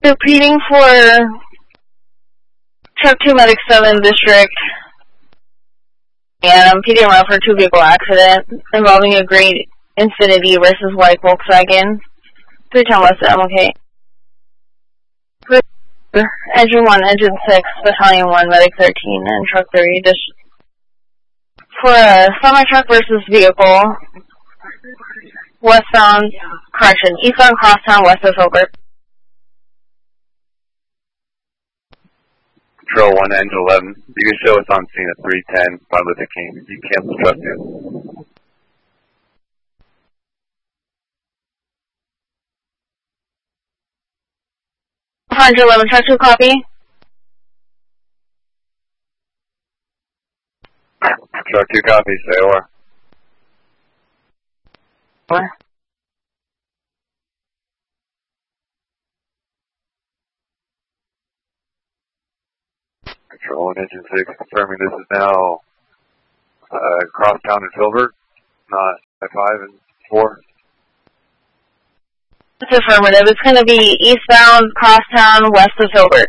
Repeating for Truck 2 Medic 7 District. And I'm PD around for a two-vehicle accident involving a Great Infinity versus white Volkswagen. 310 West MLK. Engine 1, Engine 6, Battalion 1, Medic 13, and Truck 3. For a semi-truck versus vehicle, eastbound crosstown west of Filbert. Control 1, Engine 11. You can show us on scene at 310 by Luther King. You can cancel Truck 2. 111, Truck 2, copy. Truck 2, copy. Say or. What? Control 1, Engine 6, confirming this is now crosstown and Filbert, not at 5 and 4. It's affirmative. It's going to be eastbound crosstown west of Filbert.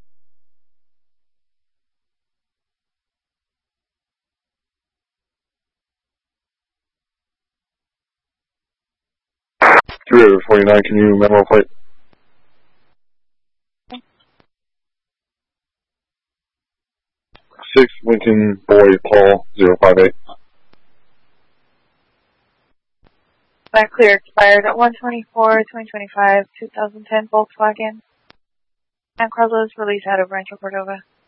River 49, can you memo plate? Six Lincoln Boy Paul 058. Back clear expired at 1/24/2025, 2010 Volkswagen. And Carlos released out of Rancho Cordova.